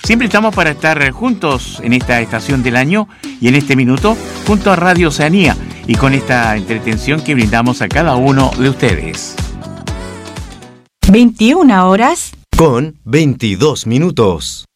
Siempre estamos para estar juntos en esta estación del año y en este minuto junto a Radio Oceanía y con esta entretención que brindamos a cada uno de ustedes. 21 horas con 22 minutos.